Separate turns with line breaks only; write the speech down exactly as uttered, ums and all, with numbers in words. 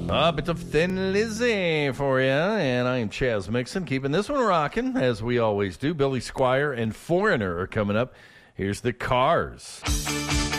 A bit of Thin Lizzy for you, and I am Chaz Mixon, keeping this one rocking, as we always do. Billy Squier and Foreigner are coming up. Here's the Cars.